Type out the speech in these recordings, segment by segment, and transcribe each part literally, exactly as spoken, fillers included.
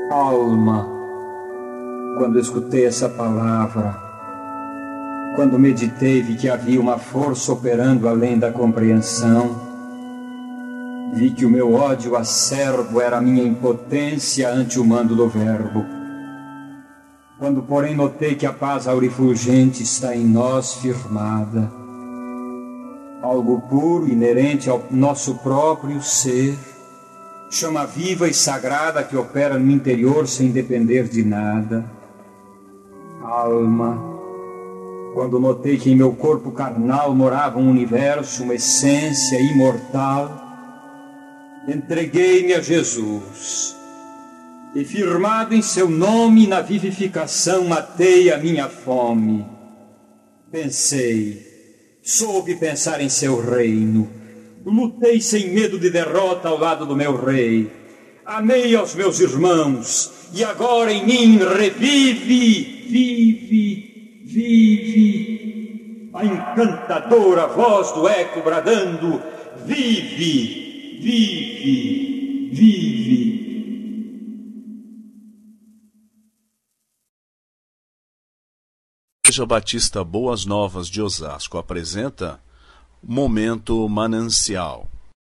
Alma, quando escutei essa palavra, quando meditei, vi que havia uma força operando além da compreensão. Vi que o meu ódio acerbo era a minha impotência ante o mando do Verbo. Quando, porém, notei que a paz aurifulgente está em nós firmada, algo puro, inerente ao nosso próprio ser, chama viva e sagrada que opera no interior sem depender de nada. Alma, quando notei que em meu corpo carnal morava um universo, uma essência imortal, entreguei-me a Jesus e, firmado em seu nome, na vivificação matei a minha fome. Pensei, soube pensar em seu reino, lutei sem medo de derrota ao lado do meu rei, amei aos meus irmãos, e agora em mim revive, vive, vive, a encantadora voz do eco bradando, vive, vive, vive. Igreja Batista Boas Novas de Osasco apresenta Momento Manancial.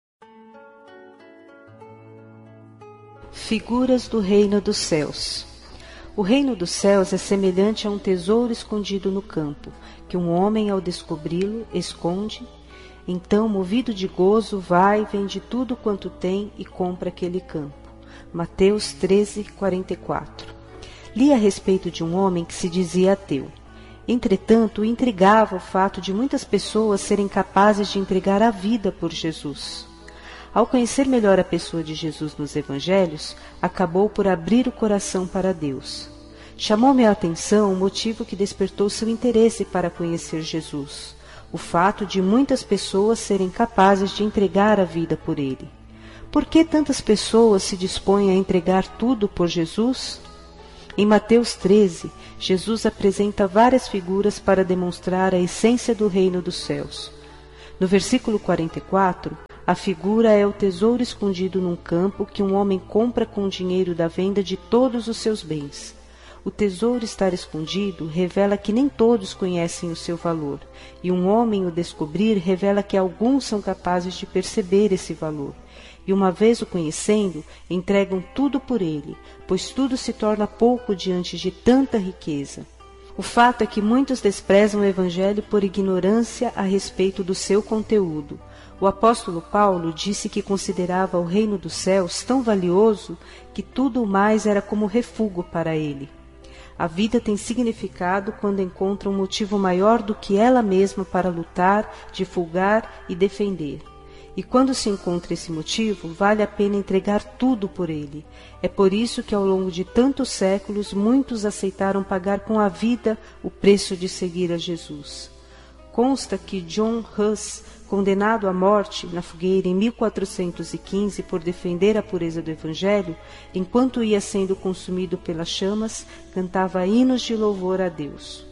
Figuras do Reino dos Céus. O reino dos céus é semelhante a um tesouro escondido no campo, que um homem, ao descobri-lo, esconde. Então, movido de gozo, vai, vende tudo quanto tem e compra aquele campo. Mateus treze, quarenta e quatro. Li a respeito de um homem que se dizia ateu. Entretanto, o intrigava o fato de muitas pessoas serem capazes de entregar a vida por Jesus. Ao conhecer melhor a pessoa de Jesus nos Evangelhos, acabou por abrir o coração para Deus. Chamou-me a atenção o motivo que despertou seu interesse para conhecer Jesus, o fato de muitas pessoas serem capazes de entregar a vida por Ele. Por que tantas pessoas se dispõem a entregar tudo por Jesus? Em Mateus treze, Jesus apresenta várias figuras para demonstrar a essência do reino dos céus. No versículo quarenta e quatro, a figura é o tesouro escondido num campo que um homem compra com o dinheiro da venda de todos os seus bens. O tesouro estar escondido revela que nem todos conhecem o seu valor, e um homem o descobrir revela que alguns são capazes de perceber esse valor. E uma vez o conhecendo, entregam tudo por ele, pois tudo se torna pouco diante de tanta riqueza. O fato é que muitos desprezam o Evangelho por ignorância a respeito do seu conteúdo. O apóstolo Paulo disse que considerava o reino dos céus tão valioso que tudo o mais era como refúgio para ele. A vida tem significado quando encontra um motivo maior do que ela mesma para lutar, divulgar e defender. E quando se encontra esse motivo, vale a pena entregar tudo por ele. É por isso que ao longo de tantos séculos, muitos aceitaram pagar com a vida o preço de seguir a Jesus. Consta que John Huss, condenado à morte na fogueira em mil quatrocentos e quinze por defender a pureza do Evangelho, enquanto ia sendo consumido pelas chamas, cantava hinos de louvor a Deus.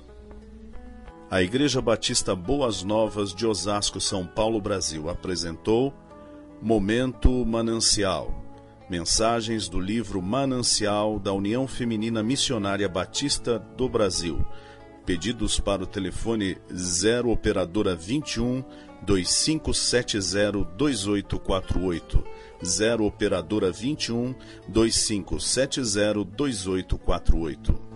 A Igreja Batista Boas Novas de Osasco, São Paulo, Brasil, apresentou Momento Manancial. Mensagens do livro Manancial da União Feminina Missionária Batista do Brasil. Pedidos para o telefone zero operadora vinte e um, dois cinco sete zero, dois oito quatro oito. zero operadora vinte e um, dois cinco sete zero, dois oito quatro oito.